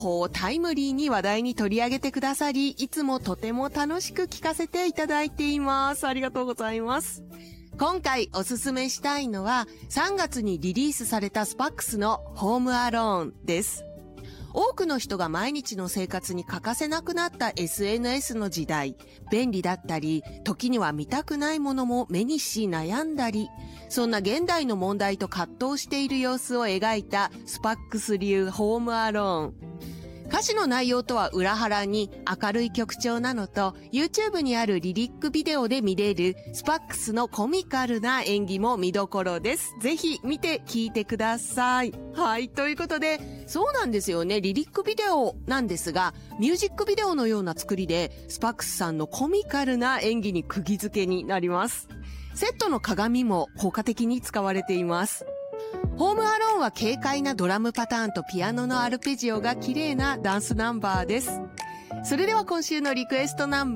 タイムリーに話題に取り上げてくださり、いつもとても楽しく聞かせていただいています。ありがとうございます。今回おすすめしたいのは、3月にリリースされたスパックスのホームアローンです。多くの人が毎日の生活に欠かせなくなった SNS の時代、便利だったり、時には見たくないものも目にし悩んだり、そんな現代の問題と葛藤している様子を描いたスパックス流ホームアローン。歌詞の内容とは裏腹に明るい曲調なのと YouTube にあるリリックビデオで見れるスパックスのコミカルな演技も見どころです。ぜひ見て聴いてください。はい、ということで、そうなんですよね。リリックビデオなんですが、ミュージックビデオのような作りでスパックスさんのコミカルな演技に釘付けになります。セットの鏡も効果的に使われています。ホームアローンは軽快なドラムパターンとピアノのアルペジオが綺麗なダンスナンバーです。それでは今週のリクエストナンバー